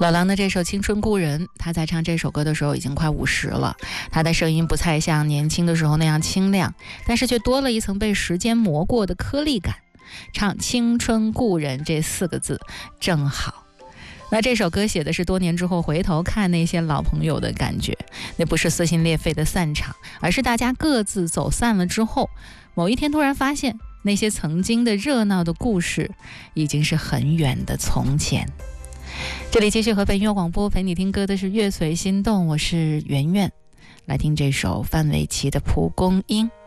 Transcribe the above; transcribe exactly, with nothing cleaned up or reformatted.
老狼的这首《青春故人》，他在唱这首歌的时候已经快五十了，他的声音不再像年轻的时候那样清亮，但是却多了一层被时间磨过的颗粒感。唱青春故人这四个字正好。那这首歌写的是多年之后回头看那些老朋友的感觉，那不是撕心裂肺的散场，而是大家各自走散了之后，某一天突然发现那些曾经的热闹的故事已经是很远的从前。这里继续和本音乐广播陪你听歌的是乐随心动，我是圆圆，来听这首范玮琪的蒲公英。